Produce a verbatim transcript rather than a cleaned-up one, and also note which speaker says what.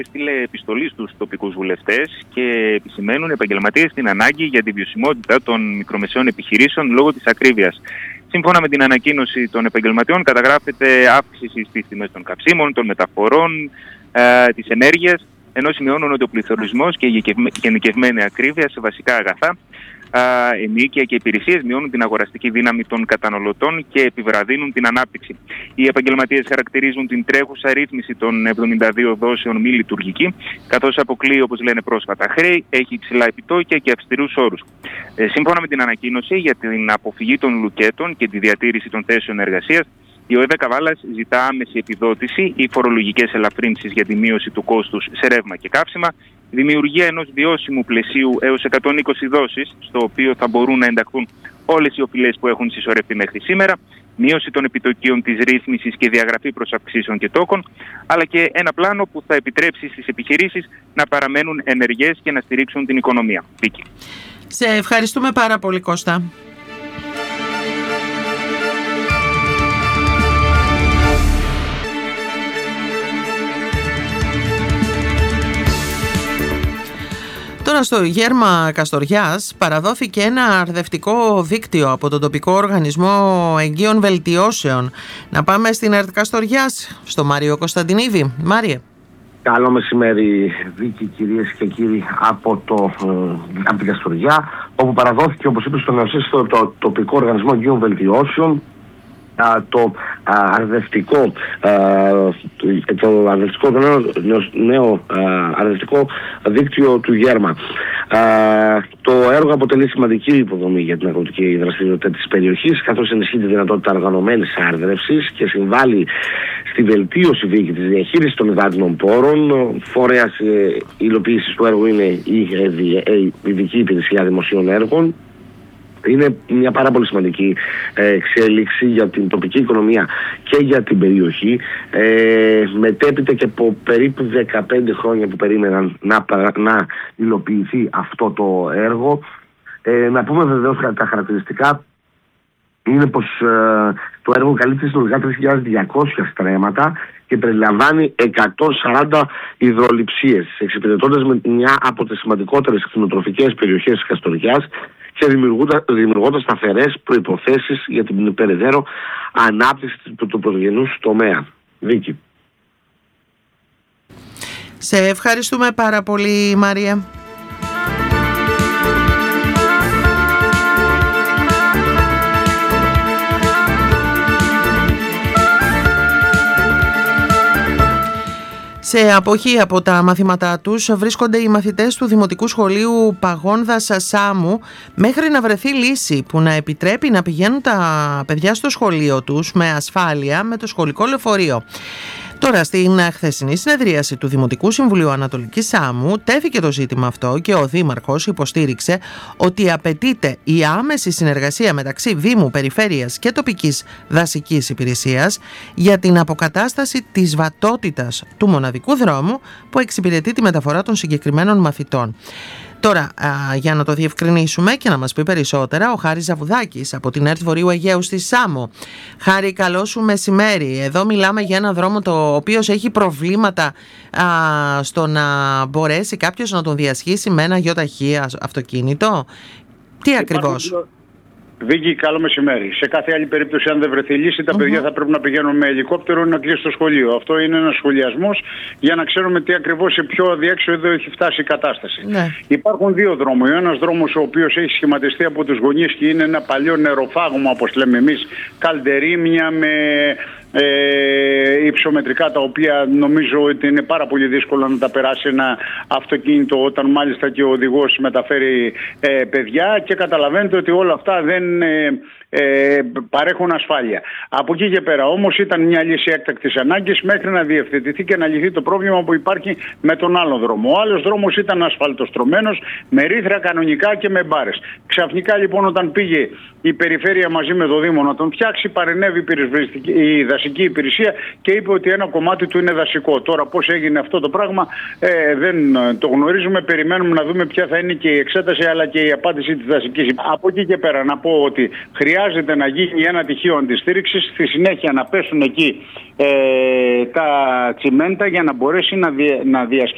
Speaker 1: Στείλε επιστολή στους τοπικούς βουλευτές και επισημαίνουν επαγγελματίες την ανάγκη για τη βιωσιμότητα των μικρομεσαίων επιχειρήσεων λόγω της ακρίβειας. Σύμφωνα με την ανακοίνωση των επαγγελματιών, καταγράφεται αύξηση στις τιμές των καυσίμων, των μεταφορών, ε, της ενέργειας, ενώ σημειώνουν ότι ο πληθωρισμός και η γενικευμένη ακρίβεια σε βασικά αγαθά, ενοίκια και υπηρεσίες μειώνουν την αγοραστική δύναμη των καταναλωτών και επιβραδύνουν την ανάπτυξη. Οι επαγγελματίες χαρακτηρίζουν την τρέχουσα ρύθμιση των εβδομήντα δύο δόσεων μη λειτουργική, καθώς αποκλείει, όπως λένε πρόσφατα, χρέη, έχει υψηλά επιτόκια και αυστηρούς όρους. Ε, σύμφωνα με την ανακοίνωση για την αποφυγή των λουκέτων και τη διατήρηση των θέσεων εργασίας, η ΟΕΒ Καβάλας ζητά άμεση επιδότηση ή φορολογικές ελαφρύνσεις για τη μείωση του κόστους σε ρεύμα και καύσιμα, δημιουργία ενός βιώσιμου πλαισίου έως εκατόν είκοσι δόσεις, στο οποίο θα μπορούν να ενταχθούν όλες οι οφειλές που έχουν συσσωρευτεί μέχρι σήμερα, μείωση των επιτοκίων της ρύθμισης και διαγραφή προς αυξήσεων και τόκων, αλλά και ένα πλάνο που θα επιτρέψει στις επιχειρήσεις να παραμένουν ενεργές και να στηρίξουν την οικονομία. Βίκη.
Speaker 2: Σε ευχαριστούμε πάρα πολύ, Κώστα. Τώρα στο Γέρμα Καστοριάς παραδόθηκε ένα αρδευτικό δίκτυο από τον τοπικό οργανισμό εγγύων βελτιώσεων. Να πάμε στην ΕΡΤ Καστοριάς, στο Μάριο Κωνσταντινίδη. Μάριε.
Speaker 3: Καλό μεσημέρι, Βίκη, κυρίες και κύριοι, από, το, από την Καστοριά, όπου παραδόθηκε, όπως είπε, στον νεοσύστατο το τοπικό οργανισμό εγγύων βελτιώσεων το αρδευτικό, το αρδευτικό νέο, νέο αρδευτικό δίκτυο του Γέρμα. Το έργο αποτελεί σημαντική υποδομή για την αγροτική δραστηριότητα της περιοχής, καθώς ενισχύει τη δυνατότητα οργανωμένης άρδρευσης και συμβάλλει στη βελτίωση Βίκη της διαχείρισης των υδάτινων πόρων. Φορέας υλοποίησης του έργου είναι η Ειδική Υπηρεσία Δημοσίων Έργων. Είναι μια πάρα πολύ σημαντική εξέλιξη για την τοπική οικονομία και για την περιοχή. Ε, μετέπειτα και από περίπου δεκαπέντε χρόνια που περίμεναν να, να υλοποιηθεί αυτό το έργο. Ε, να πούμε βεβαίως τα χαρακτηριστικά είναι πως ε, το έργο καλύπτει συνολικά τρεις χιλιάδες διακόσια στρέμματα και περιλαμβάνει εκατόν σαράντα υδρολειψίες, εξυπηρετώντας με μια από τις σημαντικότερες κτηνοτροφικές περιοχές της Καστοριάς και δημιουργώντας σταθερές προϋποθέσεις για την περαιτέρω ανάπτυξη του πρωτογενούς τομέα. Βίκη.
Speaker 2: Σε ευχαριστούμε πάρα πολύ, Μαρία. Σε αποχή από τα μαθήματά τους βρίσκονται οι μαθητές του Δημοτικού Σχολείου Παγόνδας Σάμου μέχρι να βρεθεί λύση που να επιτρέπει να πηγαίνουν τα παιδιά στο σχολείο τους με ασφάλεια με το σχολικό λεωφορείο. Τώρα, στην χθεσινή συνεδρίαση του Δημοτικού Συμβουλίου Ανατολικής Σάμου τέθηκε το ζήτημα αυτό και ο Δήμαρχος υποστήριξε ότι απαιτείται η άμεση συνεργασία μεταξύ Δήμου, Περιφέρειας και τοπικής δασικής υπηρεσίας για την αποκατάσταση της βατότητας του μοναδικού δρόμου που εξυπηρετεί τη μεταφορά των συγκεκριμένων μαθητών. Τώρα, α, για να το διευκρινίσουμε και να μας πει περισσότερα, ο Χάρης Ζαβουδάκης από την ΕΡΤ Βορείου Αιγαίου στη Σάμο. Χάρη, καλό σου μεσημέρι. Εδώ μιλάμε για ένα δρόμο το οποίος έχει προβλήματα α, στο να μπορέσει κάποιος να τον διασχίσει με ένα γιοταχή αυτοκίνητο. Τι ακριβώς?
Speaker 4: Βίκη, καλό μεσημέρι. Σε κάθε άλλη περίπτωση, αν δεν βρεθεί λύση, τα mm-hmm. παιδιά θα πρέπει να πηγαίνουν με ελικόπτερο να κλείσει το σχολείο. Αυτό είναι ένας σχολιασμός για να ξέρουμε τι ακριβώς, σε ποιο αδιέξοδο έχει φτάσει η κατάσταση. Ναι. Υπάρχουν δύο δρόμοι. Ο ένας δρόμος, ο οποίος έχει σχηματιστεί από τους γονείς και είναι ένα παλιό νεροφάγωμα, όπως λέμε εμείς, καλντερίμια με Ε, υψομετρικά, τα οποία νομίζω ότι είναι πάρα πολύ δύσκολο να τα περάσει ένα αυτοκίνητο, όταν μάλιστα και ο οδηγός μεταφέρει ε, παιδιά, και καταλαβαίνετε ότι όλα αυτά δεν ε, ε, παρέχουν ασφάλεια. Από εκεί και πέρα όμως ήταν μια λύση έκτακτης ανάγκης μέχρι να διευθετηθεί και να λυθεί το πρόβλημα που υπάρχει με τον άλλο δρόμο. Ο άλλος δρόμος ήταν ασφαλτοστρωμένος με ρήθρα κανονικά και με μπάρες. Ξαφνικά λοιπόν, όταν πήγε η Περιφέρεια μαζί με το Δήμο να τον φτιάξει, παρενέβη η δασική υπηρεσία και είπε ότι ένα κομμάτι του είναι δασικό. Τώρα πώς έγινε αυτό το πράγμα ε, δεν το γνωρίζουμε. Περιμένουμε να δούμε ποια θα είναι και η εξέταση αλλά και η απάντηση της δασικής. Από εκεί και πέρα να πω ότι χρειάζεται να γίνει ένα τυχείο αντιστήριξης, στη συνέχεια να πέσουν εκεί ε, τα τσιμέντα για να μπορέσει να, δια, να διασχίσει